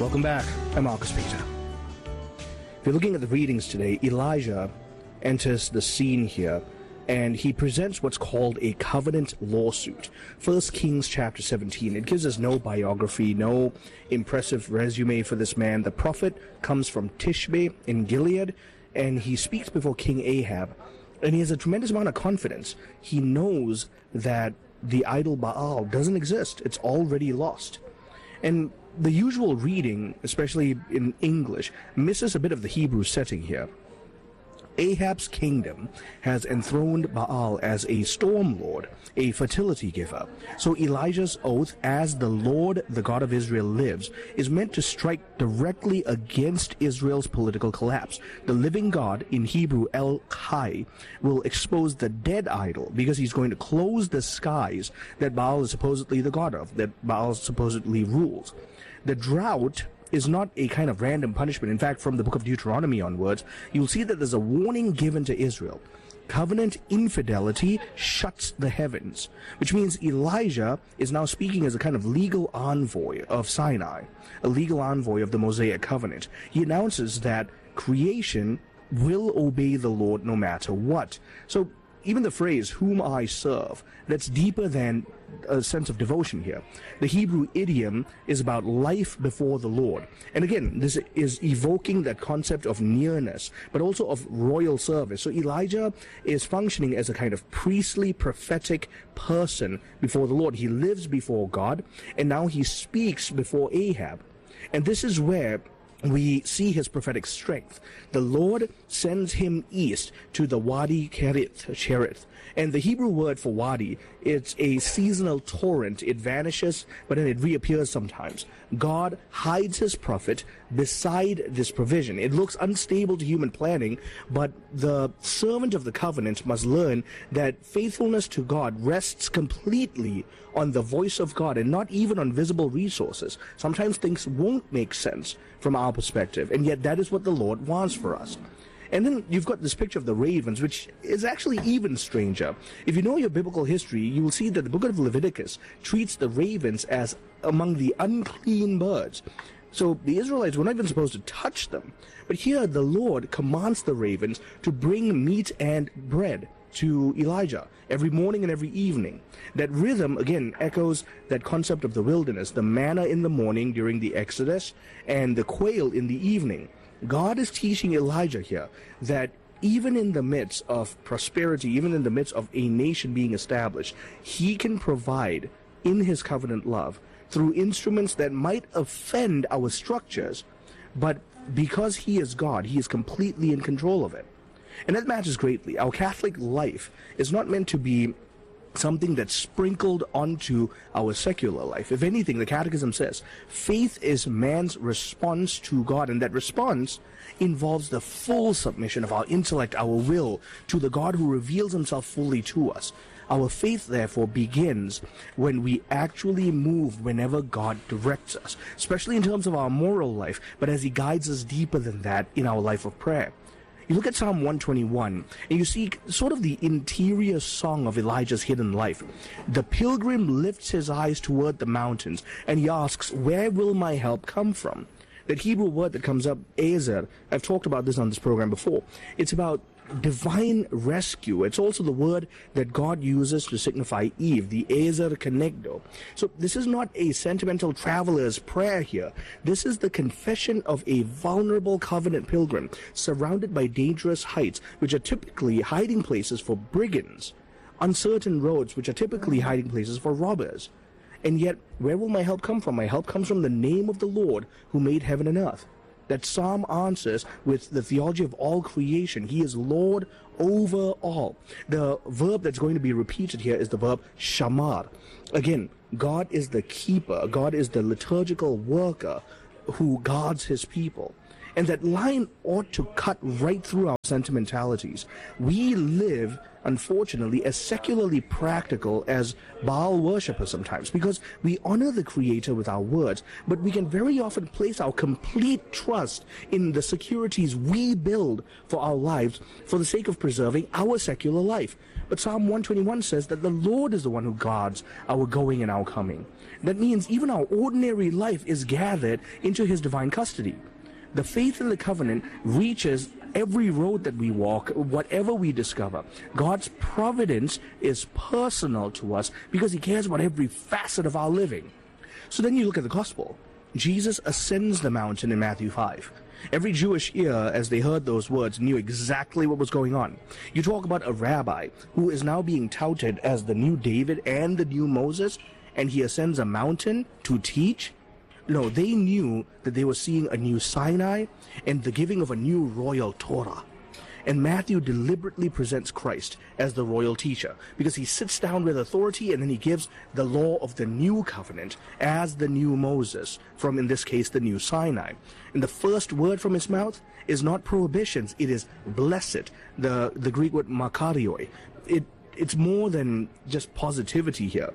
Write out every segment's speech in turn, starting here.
Welcome back. I'm Marcus Peter. If you're looking at the readings today, Elijah enters the scene here, and he presents what's called a covenant lawsuit. 1 Kings chapter 17. It gives us no biography, no impressive resume for this man. The prophet comes from Tishbe in Gilead, and he speaks before King Ahab, and he has a tremendous amount of confidence. He knows that the idol Baal doesn't exist. It's already lost. And the usual reading, especially in English, misses a bit of the Hebrew setting here. Ahab's kingdom has enthroned Baal as a storm lord, a fertility giver. So Elijah's oath, as the Lord, the God of Israel lives, is meant to strike directly against Israel's political collapse. The living God, in Hebrew El Chai, will expose the dead idol because he's going to close the skies that Baal is supposedly the god of, that Baal supposedly rules. The drought is not a kind of random punishment. In fact, from the book of Deuteronomy onwards, you'll see that there's a warning given to Israel. Covenant infidelity shuts the heavens, which means Elijah is now speaking as a kind of legal envoy of Sinai, a legal envoy of the Mosaic covenant. He announces that creation will obey the Lord no matter what. So even the phrase, whom I serve, that's deeper than a sense of devotion here. The Hebrew idiom is about life before the Lord. And again, this is evoking that concept of nearness, but also of royal service. So Elijah is functioning as a kind of priestly, prophetic person before the Lord. He lives before God, and now he speaks before Ahab. And this is where we see his prophetic strength. The Lord sends him east to the Wadi Cherith. And the Hebrew word for wadi, it's a seasonal torrent. It vanishes, but then it reappears sometimes. God hides his prophet beside this provision. It looks unstable to human planning, but the servant of the covenant must learn that faithfulness to God rests completely on the voice of God and not even on visible resources. Sometimes things won't make sense from our perspective, and yet that is what the Lord wants for us. And then you've got this picture of the ravens, which is actually even stranger. If you know your biblical history, you will see that the book of Leviticus treats the ravens as among the unclean birds. So the Israelites were not even supposed to touch them. But here the Lord commands the ravens to bring meat and bread to Elijah every morning and every evening. That rhythm, again, echoes that concept of the wilderness, the manna in the morning during the Exodus and the quail in the evening. God is teaching Elijah here that even in the midst of prosperity, even in the midst of a nation being established, he can provide in his covenant love through instruments that might offend our structures, but because he is God, he is completely in control of it. And that matters greatly. Our Catholic life is not meant to be something that's sprinkled onto our secular life. If anything, the Catechism says, faith is man's response to God, and that response involves the full submission of our intellect, our will, to the God who reveals himself fully to us. Our faith, therefore, begins when we actually move whenever God directs us, especially in terms of our moral life, but as he guides us deeper than that in our life of prayer. You look at Psalm 121, and you see sort of the interior song of Elijah's hidden life. The pilgrim lifts his eyes toward the mountains, and he asks, where will my help come from? That Hebrew word that comes up, ezer, I've talked about this on this program before. It's about divine rescue. It's also the word that God uses to signify Eve, the ezer kenegdo. So this is not a sentimental traveler's prayer here. This is the confession of a vulnerable covenant pilgrim surrounded by dangerous heights, which are typically hiding places for brigands, uncertain roads, which are typically hiding places for robbers. And yet, where will my help come from? My help comes from the name of the Lord who made heaven and earth. That psalm answers with the theology of all creation. He is Lord over all. The verb that's going to be repeated here is the verb shamar. Again, God is the keeper. God is the liturgical worker who guards his people. And that line ought to cut right through our sentimentalities. We live, unfortunately, as secularly practical as Baal worshippers sometimes, because we honor the Creator with our words, but we can very often place our complete trust in the securities we build for our lives for the sake of preserving our secular life. But Psalm 121 says that the Lord is the one who guards our going and our coming. That means even our ordinary life is gathered into His divine custody. The faith in the covenant reaches every road that we walk, whatever we discover. God's providence is personal to us because He cares about every facet of our living. So then you look at the gospel. Jesus ascends the mountain in Matthew 5. Every Jewish ear, as they heard those words, knew exactly what was going on. You talk about a rabbi who is now being touted as the new David and the new Moses, and he ascends a mountain to teach. No, they knew that they were seeing a new Sinai and the giving of a new royal Torah. And Matthew deliberately presents Christ as the royal teacher because he sits down with authority and then he gives the law of the new covenant as the new Moses from, in this case, the new Sinai. And the first word from his mouth is not prohibitions, it is blessed, the Greek word makarioi. It's more than just positivity here.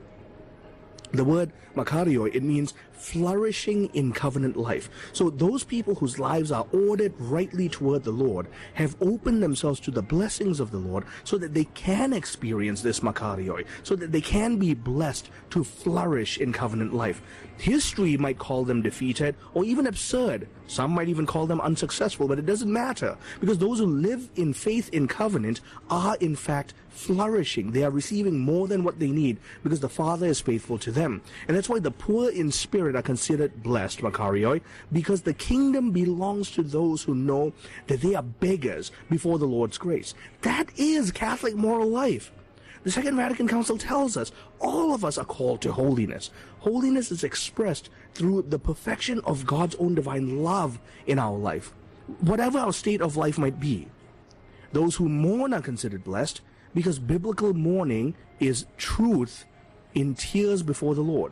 The word makarioi, it means flourishing in covenant life. So those people whose lives are ordered rightly toward the Lord have opened themselves to the blessings of the Lord so that they can experience this makarioi, so that they can be blessed to flourish in covenant life. History might call them defeated or even absurd. Some might even call them unsuccessful, but it doesn't matter because those who live in faith in covenant are in fact flourishing. They are receiving more than what they need because the Father is faithful to them. And that's why the poor in spirit are considered blessed, makarioi, because the kingdom belongs to those who know that they are beggars before the Lord's grace. That is Catholic moral life. The Second Vatican Council tells us all of us are called to holiness. Holiness is expressed through the perfection of God's own divine love in our life, whatever our state of life might be. Those who mourn are considered blessed because biblical mourning is truth in tears before the Lord.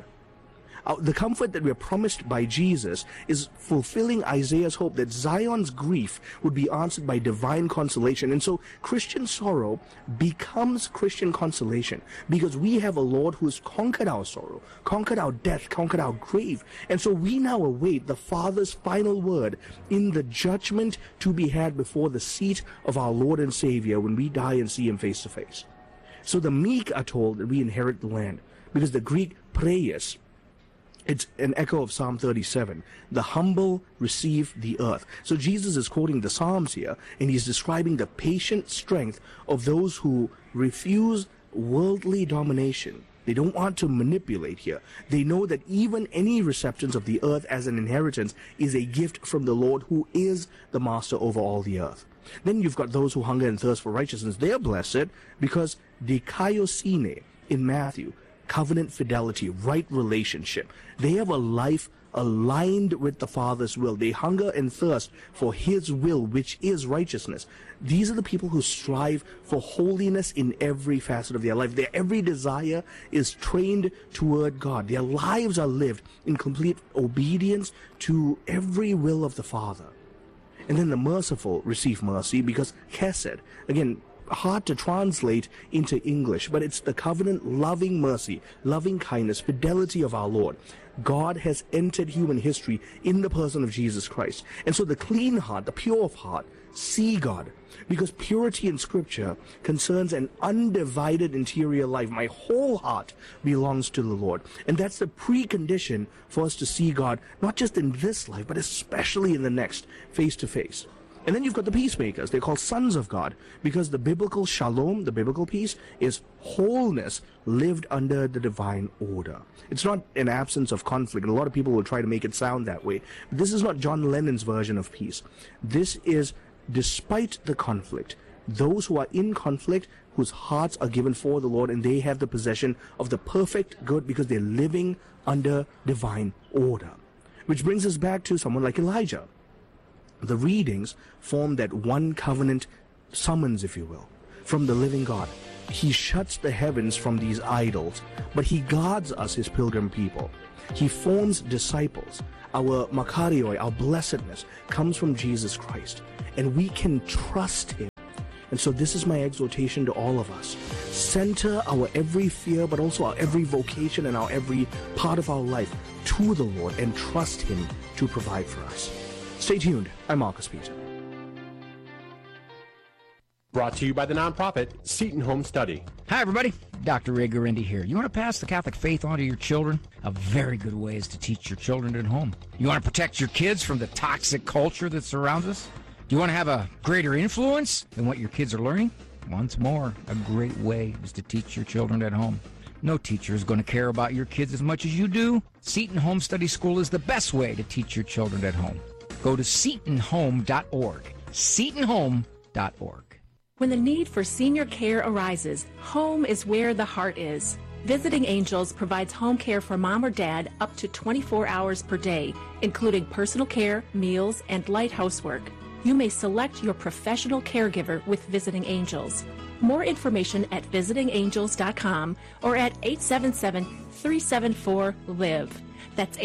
The comfort that we are promised by Jesus is fulfilling Isaiah's hope that Zion's grief would be answered by divine consolation. And so Christian sorrow becomes Christian consolation because we have a Lord who has conquered our sorrow, conquered our death, conquered our grave. And so we now await the Father's final word in the judgment to be had before the seat of our Lord and Savior when we die and see Him face to face. So the meek are told that we inherit the land because the Greek praeus, it's an echo of Psalm 37. The humble receive the earth. So Jesus is quoting the Psalms here, and he's describing the patient strength of those who refuse worldly domination. They don't want to manipulate here. They know that even any receptions of the earth as an inheritance is a gift from the Lord who is the master over all the earth. Then you've got those who hunger and thirst for righteousness. They are blessed because dikaiosine in Matthew, covenant fidelity, right relationship. They have a life aligned with the Father's will. They hunger and thirst for His will, which is righteousness. These are the people who strive for holiness in every facet of their life. Their every desire is trained toward God. Their lives are lived in complete obedience to every will of the Father. And then the merciful receive mercy because chesed, again, hard to translate into English, but it's the covenant loving mercy, loving kindness, fidelity of our Lord. God has entered human history in the person of Jesus Christ. And so the clean heart, the pure of heart, see God, because purity in Scripture concerns an undivided interior life. My whole heart belongs to the Lord. And that's the precondition for us to see God, not just in this life, but especially in the next, face to face. And then you've got the peacemakers. They're called sons of God because the biblical shalom, the biblical peace, is wholeness lived under the divine order. It's not an absence of conflict. And a lot of people will try to make it sound that way. But this is not John Lennon's version of peace. This is, despite the conflict, those who are in conflict, whose hearts are given for the Lord, and they have the possession of the perfect good because they're living under divine order. Which brings us back to someone like Elijah. The readings form that one covenant summons, if you will, from the living God. He shuts the heavens from these idols, but He guards us, His pilgrim people. He forms disciples. Our makarioi, our blessedness, comes from Jesus Christ, and we can trust him. And so this is my exhortation to all of us. Center our every fear, but also our every vocation and our every part of our life to the Lord and trust him to provide for us. Stay tuned. I'm Marcus Peter. Brought to you by the nonprofit Seton Home Study. Hi, everybody. Dr. Ray Guarendi here. You want to pass the Catholic faith on to your children? A very good way is to teach your children at home. You want to protect your kids from the toxic culture that surrounds us? Do you want to have a greater influence than what your kids are learning? Once more, a great way is to teach your children at home. No teacher is going to care about your kids as much as you do. Seton Home Study School is the best way to teach your children at home. Go to setonhome.org. setonhome.org. When the need for senior care arises, home is where the heart is. Visiting Angels provides home care for mom or dad up to 24 hours per day, including personal care, meals, and light housework. You may select your professional caregiver with Visiting Angels. More information at visitingangels.com or at 877-374-LIVE. That's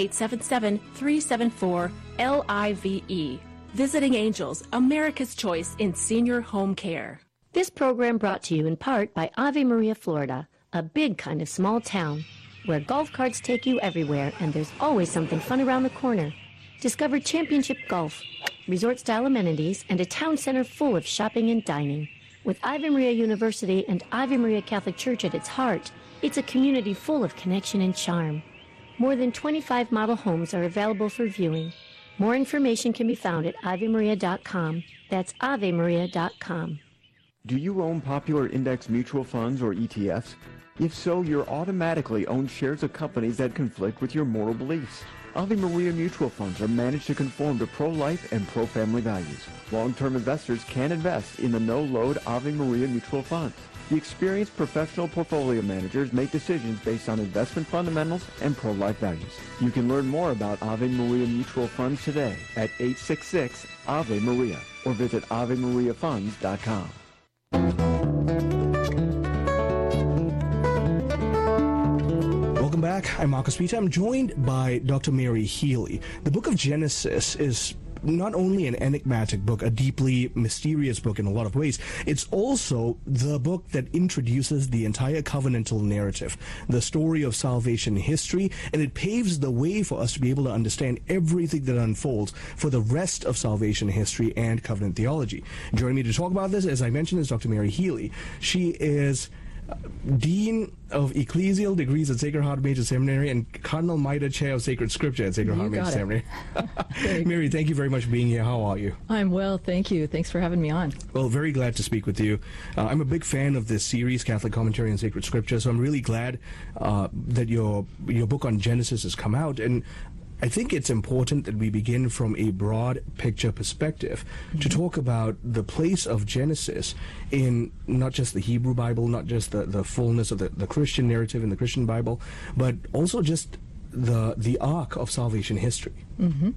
877-374-LIVE. Visiting Angels, America's choice in senior home care. This program brought to you in part by Ave Maria, Florida, a big kind of small town where golf carts take you everywhere and there's always something fun around the corner. Discover championship golf, resort-style amenities, and a town center full of shopping and dining. With Ave Maria University and Ave Maria Catholic Church at its heart, it's a community full of connection and charm. More than 25 model homes are available for viewing. More information can be found at AveMaria.com. That's AveMaria.com. Do you own popular index mutual funds or ETFs? If so, you're automatically own shares of companies that conflict with your moral beliefs. Ave Maria mutual funds are managed to conform to pro-life and pro-family values. Long-term investors can invest in the no-load Ave Maria mutual funds. The experienced professional portfolio managers make decisions based on investment fundamentals and pro-life values. You can learn more about Ave Maria mutual funds today at 866-AVE-MARIA or visit AveMariaFunds.com. Welcome back. I'm Marcus Peter. I'm joined by Dr. Mary Healy. The book of Genesis is not only an enigmatic book, a deeply mysterious book in a lot of ways, it's also the book that introduces the entire covenantal narrative, the story of salvation history, and it paves the way for us to be able to understand everything that unfolds for the rest of salvation history and covenant theology. Joining me to talk about this, as I mentioned, is Dr. Mary Healy. She is Dean of Ecclesial Degrees at Sacred Heart Major Seminary and Cardinal Mida Chair of Sacred Scripture at Sacred Heart Major Seminary. Mary, thank you very much for being here. How are you? I'm well, thank you. Thanks for having me on. Well, very glad to speak with you. I'm a big fan of this series, Catholic Commentary on Sacred Scripture, so I'm really glad that your book on Genesis has come out. And I think it's important that we begin from a broad picture perspective to talk about the place of Genesis in not just the Hebrew Bible, not just the fullness of the Christian narrative in the Christian Bible, but also just the arc of salvation history. Mm-hmm.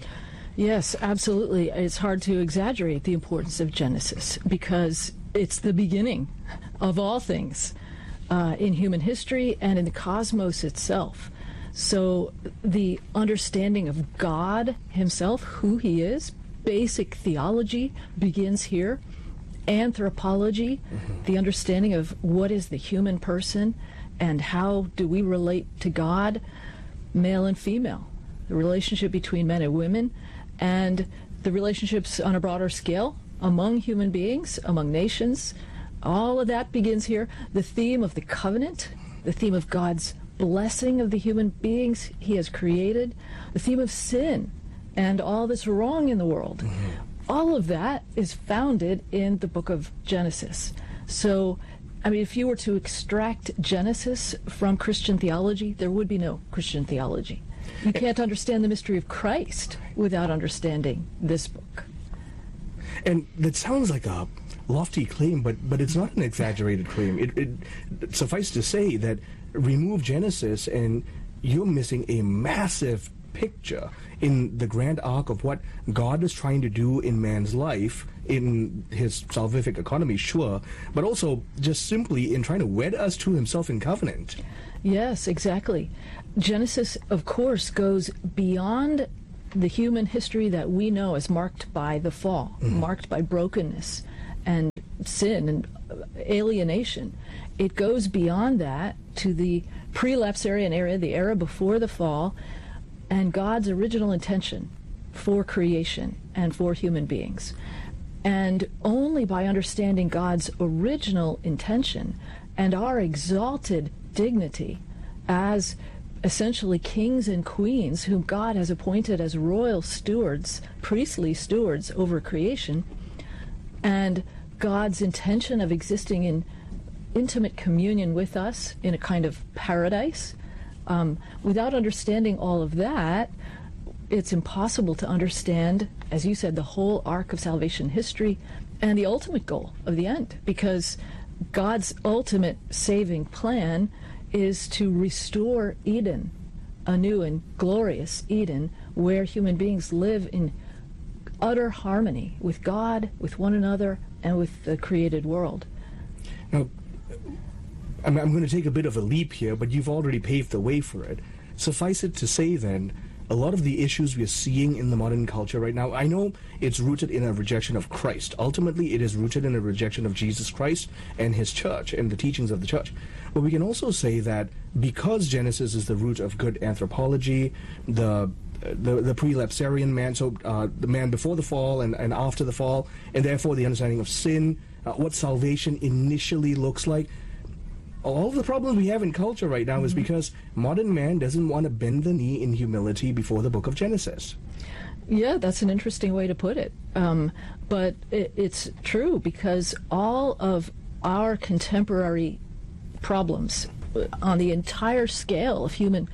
Yes, absolutely. It's hard to exaggerate the importance of Genesis because it's the beginning of all things in human history and in the cosmos itself. So the understanding of God himself, who he is, basic theology begins here. Anthropology, the understanding of what is the human person and how do we relate to God, male and female, the relationship between men and women, and the relationships on a broader scale among human beings, among nations. All of that begins here. The theme of the covenant, the theme of God's blessing of the human beings he has created, the theme of sin and all that's wrong in the world. All of that is founded in the book of Genesis. So, I mean, if you were to extract Genesis from Christian theology, there would be no Christian theology. You can't understand the mystery of Christ without understanding this book. And that sounds like a lofty claim, but it's not an exaggerated claim. It suffice to say that remove Genesis and you're missing a massive picture in the grand arc of what God is trying to do in man's life, in his salvific economy, sure, but also just simply in trying to wed us to himself in covenant. Yes, exactly. Genesis, of course, goes beyond the human history that we know as marked by the fall, marked by brokenness and sin and alienation. It goes beyond that to the pre-lapsarian era, the era before the fall, and God's original intention for creation and for human beings. And only by understanding God's original intention and our exalted dignity as essentially kings and queens whom God has appointed as royal stewards, priestly stewards over creation, and God's intention of existing in intimate communion with us in a kind of paradise. Without understanding all of that, it's impossible to understand, as you said, the whole arc of salvation history and the ultimate goal of the end, because God's ultimate saving plan is to restore Eden, a new and glorious Eden, where human beings live in utter harmony with God, with one another, and with the created world. Now, I'm going to take a bit of a leap here, but you've already paved the way for it. Suffice it to say, then, a lot of the issues we're seeing in the modern culture right now, I know it's rooted in a rejection of Christ. Ultimately, it is rooted in a rejection of Jesus Christ and his church and the teachings of the church. But we can also say that because Genesis is the root of good anthropology, the pre-lapsarian man, so the man before the fall and after the fall, and therefore the understanding of sin, what salvation initially looks like, all of the problems we have in culture right now is because modern man doesn't want to bend the knee in humility before the book of Genesis. Yeah, that's an interesting way to put it. But it's true, because all of our contemporary problems on the entire scale of human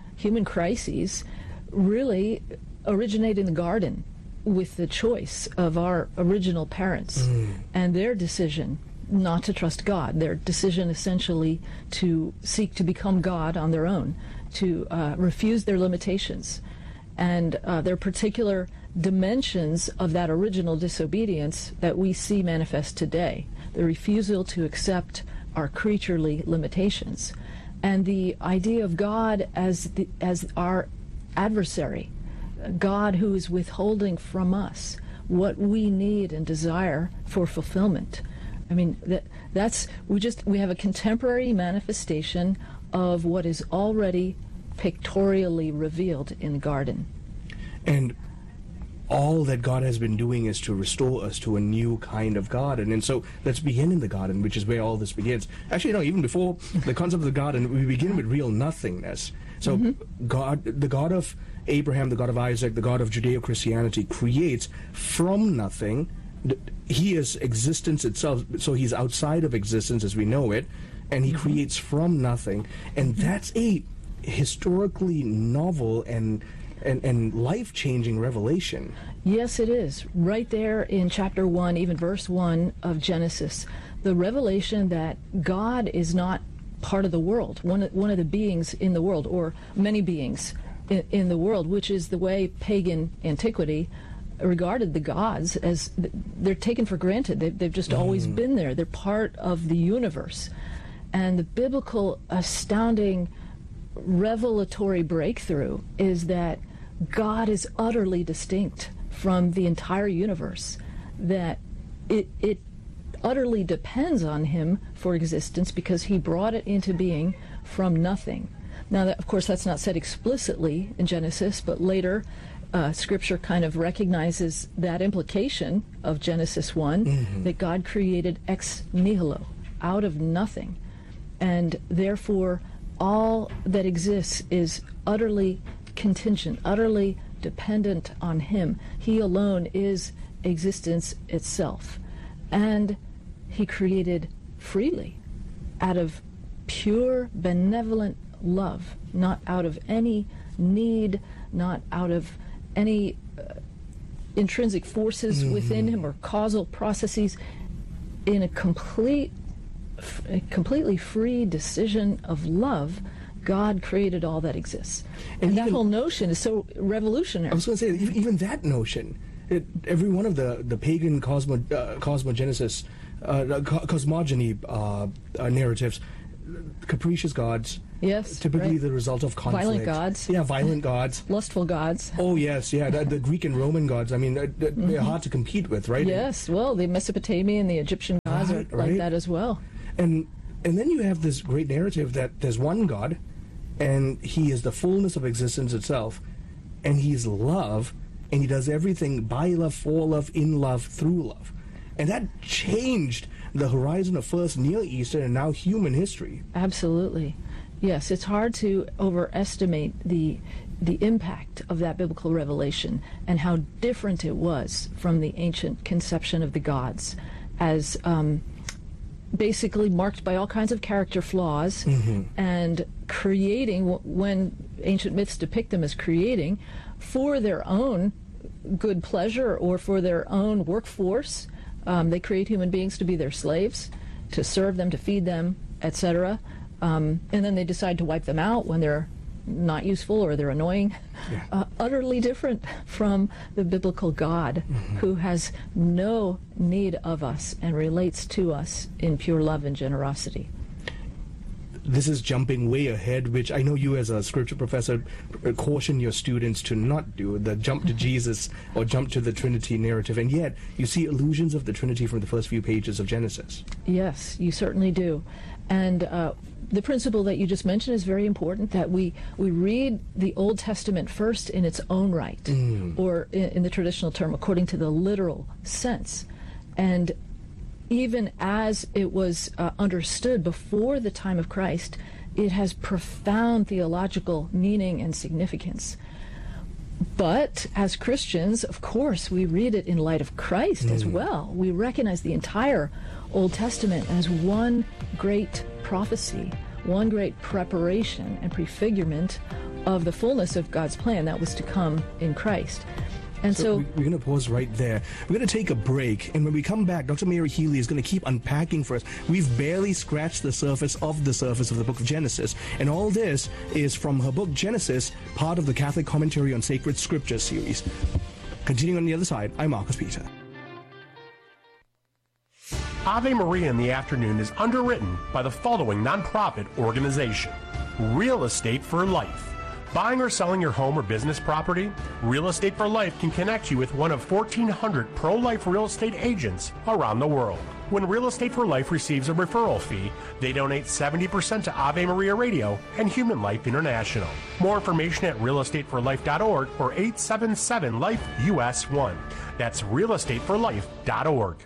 crises really originate in the garden with the choice of our original parents and their decision not to trust God, their decision essentially to seek to become God on their own, to refuse their limitations. And there are particular dimensions of that original disobedience that we see manifest today. The refusal to accept our creaturely limitations. And the idea of God as our adversary, God who is withholding from us what we need and desire for fulfillment. I mean, we have a contemporary manifestation of what is already pictorially revealed in the garden. And all that God has been doing is to restore us to a new kind of garden. And so let's begin in the garden, which is where all this begins. Actually, no, even before the concept of the garden, we begin with real nothingness. So God, the God of Abraham, the God of Isaac, the God of Judeo-Christianity creates from nothing. He is existence itself, so he's outside of existence as we know it, and he creates from nothing. And that's a historically novel and life-changing revelation. Yes, it is. Right there in chapter 1, even verse 1 of Genesis, the revelation that God is not part of the world, one of the beings in the world, or many beings in the world, which is the way pagan antiquity regarded the gods, as they're taken for granted. They've just always been there. They're part of the universe. And the biblical astounding revelatory breakthrough is that God is utterly distinct from the entire universe, that it utterly depends on him for existence because he brought it into being from nothing. Now, of course, that's not said explicitly in Genesis, but later Scripture kind of recognizes that implication of Genesis 1, that God created ex nihilo, out of nothing. And therefore, all that exists is utterly contingent, utterly dependent on him. He alone is existence itself. And he created freely, out of pure, benevolent love, not out of any need, not out of any intrinsic forces within him or causal processes. In a completely free decision of love, God created all that exists. And that whole notion is so revolutionary. I was going to say, even that notion, every one of the pagan cosmogony narratives, capricious gods. Yes, Typically right. the result of conflict. Violent gods. Yeah, violent gods. Lustful gods. Oh, yes, yeah. The Greek and Roman gods, I mean, they're hard to compete with, right? Yes, well, the Mesopotamian and the Egyptian gods are like that as well. And then you have this great narrative that there's one God, and he is the fullness of existence itself, and he is love, and he does everything by love, for love, in love, through love. And that changed the horizon of first Near Eastern and now human history. Absolutely. Yes, it's hard to overestimate the impact of that biblical revelation and how different it was from the ancient conception of the gods as basically marked by all kinds of character flaws and creating, when ancient myths depict them as creating, for their own good pleasure or for their own workforce. They create human beings to be their slaves, to serve them, to feed them, etc. And then they decide to wipe them out when they're not useful or they're annoying. Yeah. Utterly different from the biblical God who has no need of us and relates to us in pure love and generosity. This is jumping way ahead, which I know you as a scripture professor caution your students to not do, the jump to Jesus or jump to the Trinity narrative, and yet you see allusions of the Trinity from the first few pages of Genesis. Yes, you certainly do. And the principle that you just mentioned is very important, that we read the Old Testament first in its own right, or in the traditional term, according to the literal sense. And even as it was understood before the time of Christ, it has profound theological meaning and significance. But as Christians, of course, we read it in light of Christ as well. We recognize the entire Old Testament as one great prophecy, one great preparation and prefigurement of the fullness of God's plan that was to come in Christ. And so we're going to pause right there. We're going to take a break, and when we come back, Dr. Mary Healy is going to keep unpacking for us. We've barely scratched the surface of the book of Genesis, and all this is from her book Genesis, part of the Catholic Commentary on Sacred Scripture series. Continuing on the other side, I'm Marcus Peter. Ave Maria in the Afternoon is underwritten by the following nonprofit organization: Real Estate for Life. Buying or selling your home or business property? Real Estate for Life can connect you with one of 1,400 pro-life real estate agents around the world. When Real Estate for Life receives a referral fee, they donate 70% to Ave Maria Radio and Human Life International. More information at realestateforlife.org or 877-LIFE-US1. That's realestateforlife.org.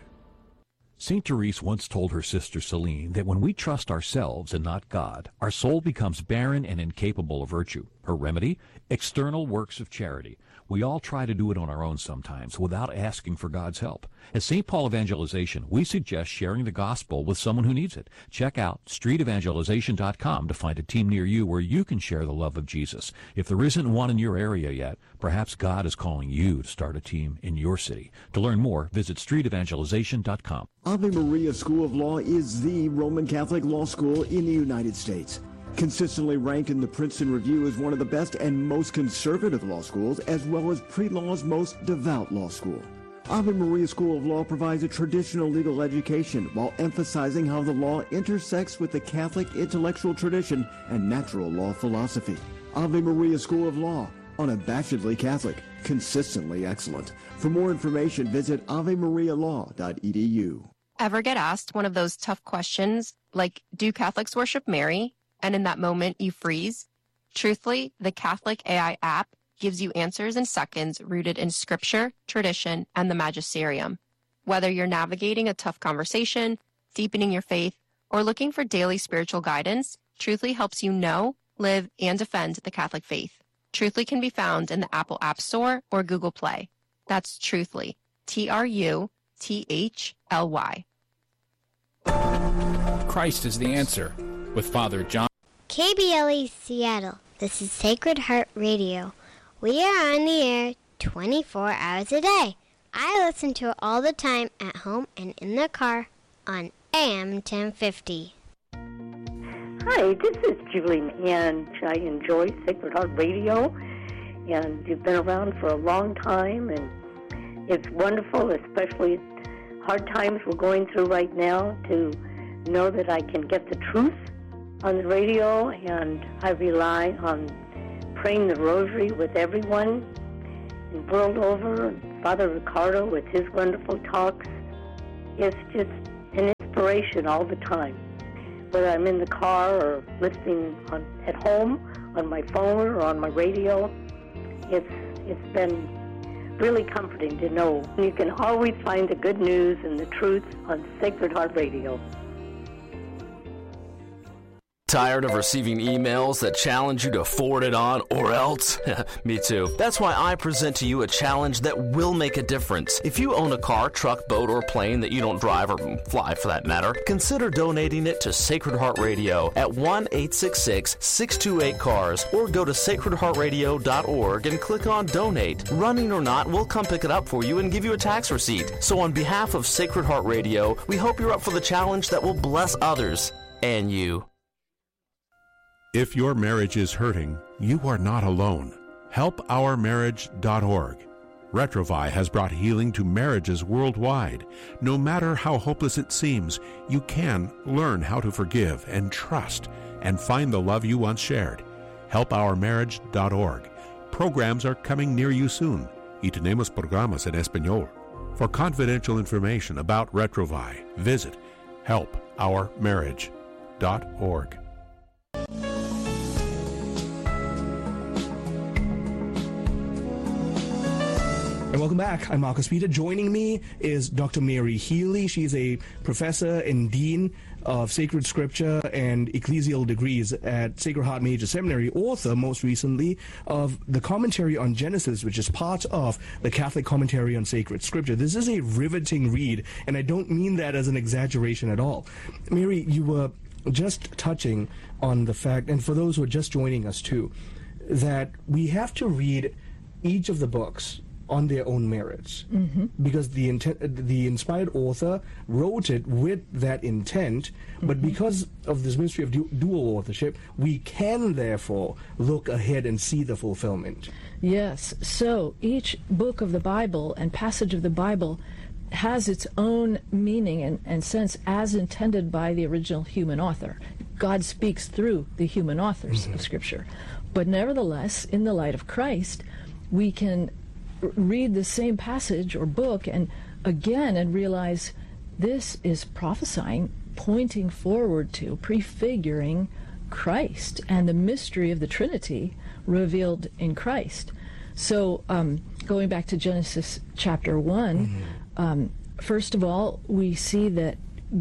St. Therese once told her sister Celine that when we trust ourselves and not God, our soul becomes barren and incapable of virtue. Her remedy? External works of charity. We all try to do it on our own sometimes without asking for God's help. At St. Paul Evangelization, we suggest sharing the gospel with someone who needs it. Check out streetevangelization.com to find a team near you where you can share the love of Jesus. If there isn't one in your area yet, perhaps God is calling you to start a team in your city. To learn more, visit streetevangelization.com. Ave Maria School of Law is the Roman Catholic law school in the United States. Consistently ranked in the Princeton Review as one of the best and most conservative law schools, as well as pre-law's most devout law school. Ave Maria School of Law provides a traditional legal education while emphasizing how the law intersects with the Catholic intellectual tradition and natural law philosophy. Ave Maria School of Law, unabashedly Catholic, consistently excellent. For more information, visit avemarialaw.edu. Ever get asked one of those tough questions like, do Catholics worship Mary? And in that moment, you freeze? Truthfully, the Catholic AI app gives you answers in seconds rooted in scripture, tradition, and the magisterium. Whether you're navigating a tough conversation, deepening your faith, or looking for daily spiritual guidance, Truthfully helps you know, live, and defend the Catholic faith. Truthfully can be found in the Apple App Store or Google Play. That's Truthfully, Truthly. Christ is the answer, with Father John. KBLE Seattle. This is Sacred Heart Radio. We are on the air 24 hours a day. I listen to it all the time at home and in the car on AM 1050. Hi, this is Julie, and I enjoy Sacred Heart Radio, and you've been around for a long time, and it's wonderful, especially hard times we're going through right now, to know that I can get the truth on the radio, and I rely on praying the rosary with everyone in world over. Father Ricardo with his wonderful talks. It's just an inspiration all the time. Whether I'm in the car or listening at home, on my phone or on my radio, it's been really comforting to know you can always find the good news and the truth on Sacred Heart Radio. Tired of receiving emails that challenge you to forward it on or else? Me too. That's why I present to you a challenge that will make a difference. If you own a car, truck, boat, or plane that you don't drive or fly for that matter, consider donating it to Sacred Heart Radio at 1-866-628-CARS or go to sacredheartradio.org and click on Donate. Running or not, we'll come pick it up for you and give you a tax receipt. So on behalf of Sacred Heart Radio, we hope you're up for the challenge that will bless others and you. If your marriage is hurting, you are not alone. HelpOurMarriage.org. Retrouvaille has brought healing to marriages worldwide. No matter how hopeless it seems, you can learn how to forgive and trust and find the love you once shared. HelpOurMarriage.org. Programs are coming near you soon. Y tenemos programas en español. For confidential information about Retrouvaille, visit HelpOurMarriage.org. And welcome back. I'm Marcus Peter. Joining me is Dr. Mary Healy. She's a professor and dean of sacred scripture and ecclesial degrees at Sacred Heart Major Seminary, author most recently of the commentary on Genesis, which is part of the Catholic commentary on sacred scripture. This is a riveting read, and I don't mean that as an exaggeration at all. Mary, you were just touching on the fact, and for those who are just joining us too, that we have to read each of the books on their own merits, because the inspired author wrote it with that intent, but because of this mystery of dual authorship, we can therefore look ahead and see the fulfillment. Yes, so each book of the Bible and passage of the Bible has its own meaning and sense as intended by the original human author. God speaks through the human authors of Scripture. But nevertheless, in the light of Christ, we can read the same passage or book and realize this is prophesying, pointing forward to, prefiguring Christ and the mystery of the Trinity revealed in Christ. So going back to Genesis chapter 1, first of all, we see that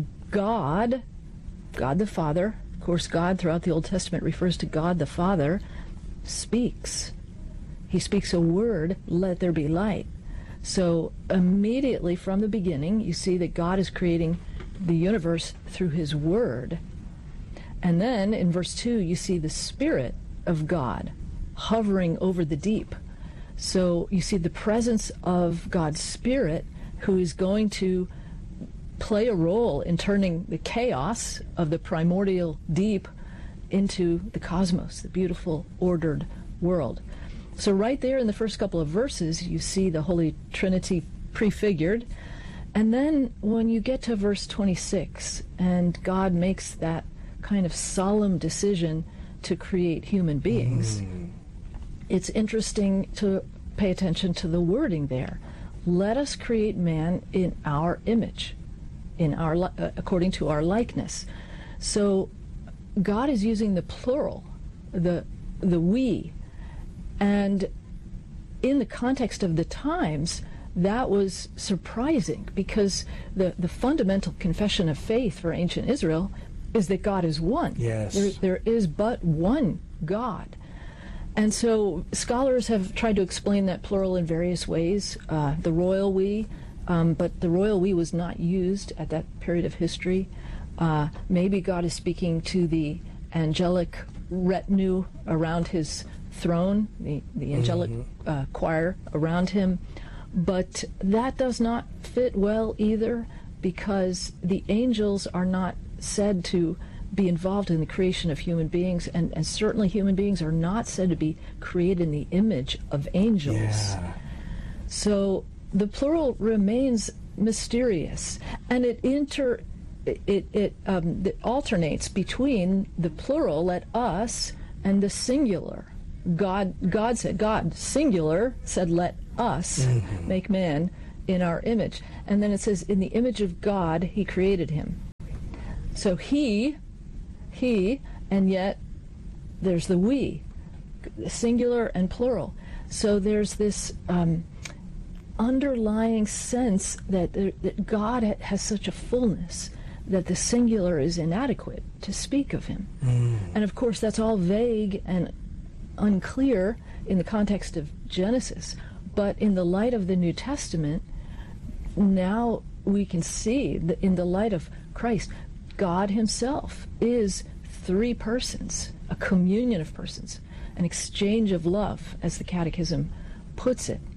God the Father, of course God throughout the Old Testament refers to God the Father, speaks. He speaks a word, let there be light. So immediately from the beginning, you see that God is creating the universe through his word. And then in verse 2, you see the Spirit of God hovering over the deep. So you see the presence of God's Spirit, who is going to play a role in turning the chaos of the primordial deep into the cosmos, the beautiful, ordered world. So right there in the first couple of verses, you see the Holy Trinity prefigured. And then when you get to verse 26, and God makes that kind of solemn decision to create human beings, it's interesting to pay attention to the wording there. Let us create man in our image, in our according to our likeness. So God is using the plural, the we. And in the context of the times, that was surprising, because the fundamental confession of faith for ancient Israel is that God is one. Yes. There is but one God. And so scholars have tried to explain that plural in various ways. The royal we, but the royal we was not used at that period of history. Maybe God is speaking to the angelic retinue around his throne, the angelic choir around him. But that does not fit well either, because the angels are not said to be involved in the creation of human beings, and certainly human beings are not said to be created in the image of angels. Yeah. So the plural remains mysterious, and it it alternates between the plural, let us, and the singular. God singular said, let us make man in our image. And then it says, in the image of God, he created him. So he, and yet there's the we, singular and plural. So there's this underlying sense that God has such a fullness that the singular is inadequate to speak of him. And of course, that's all vague and unclear in the context of Genesis. But in the light of the New Testament, now we can see that in the light of Christ, God himself is three persons, a communion of persons, an exchange of love, as the Catechism puts it.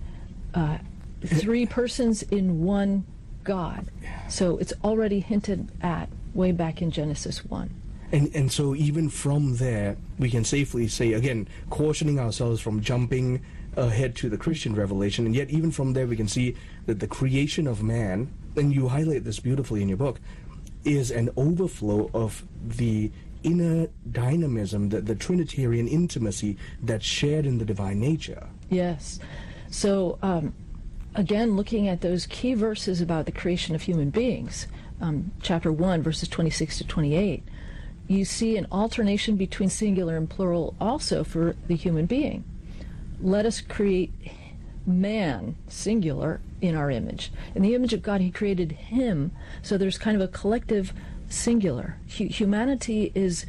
Three persons in one God. So it's already hinted at way back in Genesis 1. And so even from there, we can safely say, again, cautioning ourselves from jumping ahead to the Christian revelation, and yet even from there we can see that the creation of man, and you highlight this beautifully in your book, is an overflow of the inner dynamism, the Trinitarian intimacy that's shared in the divine nature. Yes. So, again, looking at those key verses about the creation of human beings, chapter 1, verses 26 to 28, you see an alternation between singular and plural also for the human being. Let us create man, singular, in our image. In the image of God, he created him, so there's kind of a collective singular. Humanity is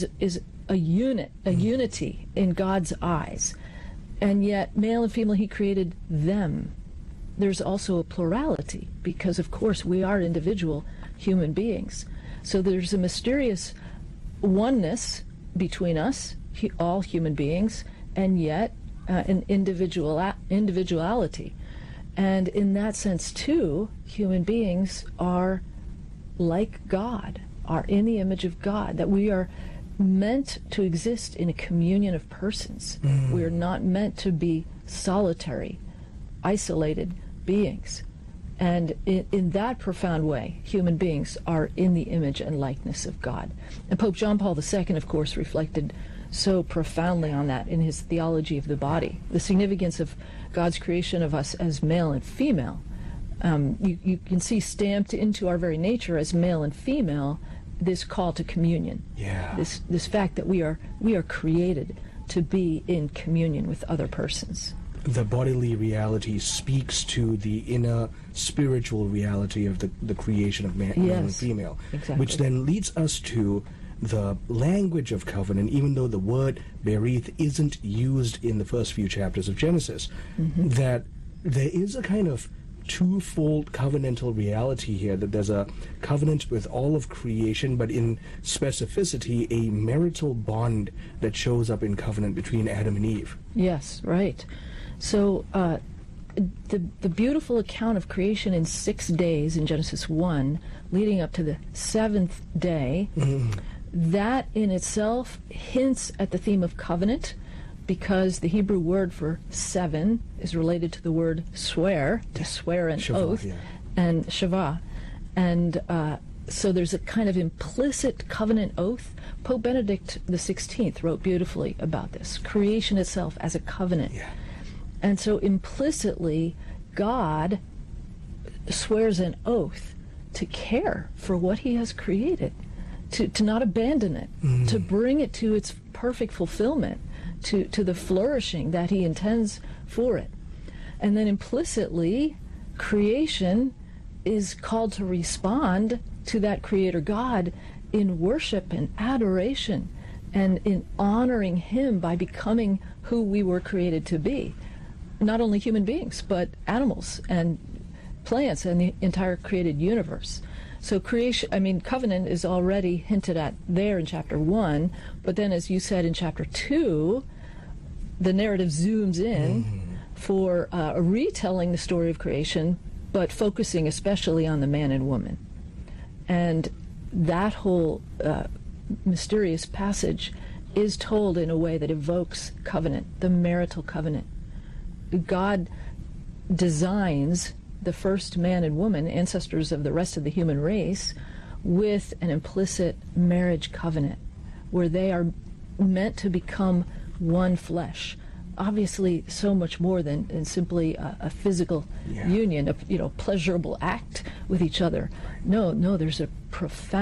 a unit, a unity in God's eyes. And yet, male and female, he created them. There's also a plurality, because, of course, we are individual human beings. So there's a mysterious oneness between us, all human beings, and yet an individuality. And in that sense, too, human beings are like God, are in the image of God, that we are meant to exist in a communion of persons. We are not meant to be solitary, isolated beings. And in that profound way, human beings are in the image and likeness of God. And Pope John Paul II, of course, reflected so profoundly on that in his Theology of the Body, the significance of God's creation of us as male and female. You can see stamped into our very nature as male and female this call to communion. Yeah. This fact that we are created to be in communion with other persons. The bodily reality speaks to the inner spiritual reality of the creation of man, male and female, exactly. Which then leads us to the language of covenant, even though the word berith isn't used in the first few chapters of Genesis, that there is a kind of twofold covenantal reality here, that there's a covenant with all of creation, but in specificity, a marital bond that shows up in covenant between Adam and Eve. Yes, right. So the beautiful account of creation in 6 days in Genesis 1, leading up to the seventh day, that in itself hints at the theme of covenant, because the Hebrew word for seven is related to the word swear, to swear an oath, and shavah. And so there's a kind of implicit covenant oath. Pope Benedict XVI wrote beautifully about this, creation itself as a covenant. And so implicitly, God swears an oath to care for what he has created, to not abandon it, to bring it to its perfect fulfillment, to the flourishing that he intends for it. And then implicitly, creation is called to respond to that Creator God in worship and adoration, and in honoring him by becoming who we were created to be. Not only human beings, but animals and plants and the entire created universe. So covenant is already hinted at there in chapter 1, but then, as you said, in chapter 2, the narrative zooms in for retelling the story of creation, but focusing especially on the man and woman. And that whole mysterious passage is told in a way that evokes covenant, the marital covenant. God designs the first man and woman, ancestors of the rest of the human race, with an implicit marriage covenant where they are meant to become one flesh. Obviously, so much more than simply a physical union, a pleasurable act with each other. No, there's a profound